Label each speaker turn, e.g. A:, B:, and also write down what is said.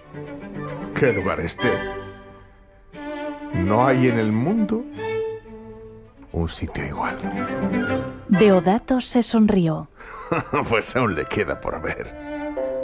A: ¿Qué lugar este? No hay en el mundo un sitio igual.
B: Deodato se sonrió.
A: Pues aún le queda por ver.